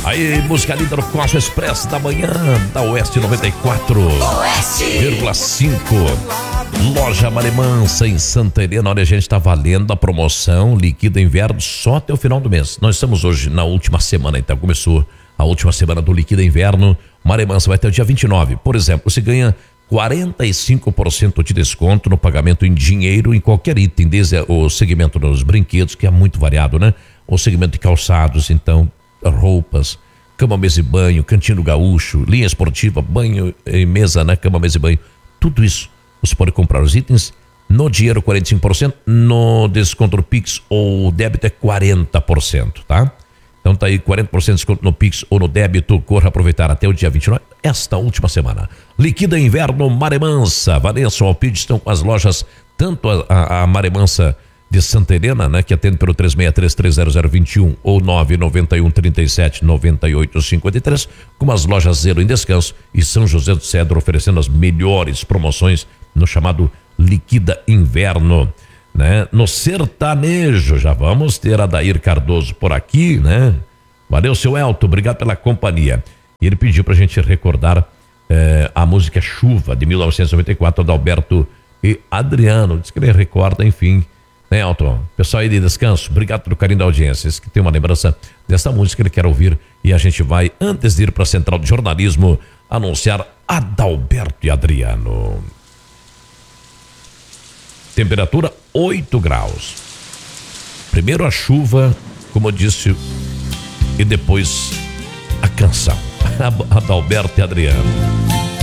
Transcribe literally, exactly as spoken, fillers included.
Aí, música linda no Cosmo Expresso da manhã, da Oeste noventa e quatro vírgula cinco. Loja Maremansa em Santa Helena. Olha, a gente tá valendo a promoção Liquida Inverno só até o final do mês. Nós estamos hoje na última semana, então começou a última semana do Liquida Inverno. Maremansa vai até o dia vinte e nove. Por exemplo, você ganha quarenta e cinco por cento de desconto no pagamento em dinheiro em qualquer item, desde o segmento dos brinquedos, que é muito variado, né? O segmento de calçados, então, roupas, cama, mesa e banho, cantinho gaúcho, linha esportiva, banho e mesa, né? Cama, mesa e banho, tudo isso. Você pode comprar os itens no dinheiro quarenta e cinco por cento, no desconto do Pix ou débito é quarenta por cento, tá? Então tá aí quarenta por cento de desconto no Pix ou no débito. Corra aproveitar até o dia vinte e nove, esta última semana. Liquida Inverno Maremansa. Vanessa Alpide estão com as lojas, tanto a, a, a Maremansa de Santa Helena, né, que atende pelo três seis três, três zero zero dois um ou nove nove um, trinta e sete, noventa e oito, cinquenta e três, como as lojas Zero em Descanso e São José do Cedro, oferecendo as melhores promoções no chamado Liquida Inverno, né? No sertanejo, já vamos ter Adair Cardoso por aqui, né? Valeu, seu Elton, obrigado pela companhia. E ele pediu pra gente recordar eh, a música Chuva, de mil novecentos e noventa e quatro, Adalberto e Adriano. Diz que ele recorda, enfim, né, Elton? Pessoal aí de Descanso, obrigado pelo carinho da audiência. Esse que tem uma lembrança dessa música, ele quer ouvir. E a gente vai, antes de ir pra Central de Jornalismo, anunciar Adalberto e Adriano. Temperatura oito graus. Primeiro a chuva, como eu disse, e depois a canção. Adalberto e Adriano.